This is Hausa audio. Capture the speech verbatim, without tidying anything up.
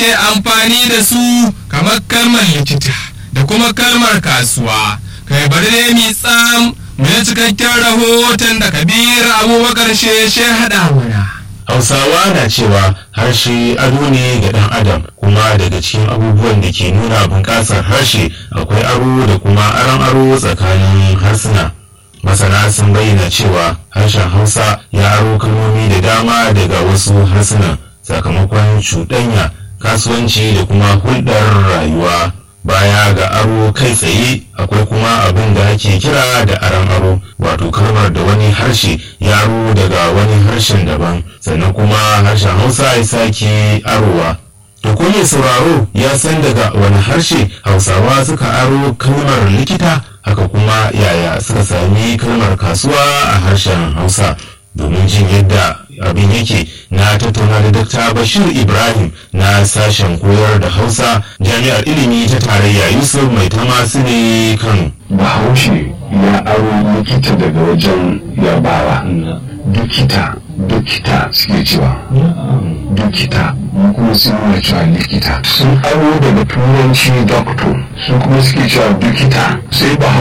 ke amfani da su kamar kalmar likita da kuma kalmar kasuwa. Kai bari ne mi tsam mai cikakken rahoton da Kabir Abubakar Sheshe haɗa mana. Hausawa na cewa harshe ado ne ga ɗan adam, kuma daga cikin abubuwan da ke nuna bunƙasar harshe akwai aro da kuma aron aro tsakanin harsuna. Masana sun bayyana cewa harshen Hausa ya aro kalmomi da dama daga wasu harsunan sakamakon cuɗanya, kasuwanci da kuma hulɗar rayuwa. Baya ga aro kai tsaye, akwai kuma abin da ake kira da aron aro, wato kalmar da wani harshe ya aro daga wani harshen daban, sannan kuma harshen Hausa ya sake arowa. To ko mai sauraro ya san daga wani harshe Hausawa suka aro kalmar likita, haka kuma yaya suka sami kalmar kasuwa a harshen Hausa? Domin jin yadda abin yake, na tattauna da Dakta Bashir Ibrahim na sashen koyar da Hausa Jami'ar Ilimi ta Tarayya Yusuf Mai Tamasile Kano. Bahaushe ya aro likita daga wajen Yarbawa. Dukita, dukita suke cewa. Dukita, kuma sun nuna cewa likita. Sun aro daga turanci doctor, sun kuma suke cewa dukita. Sai Bahaushe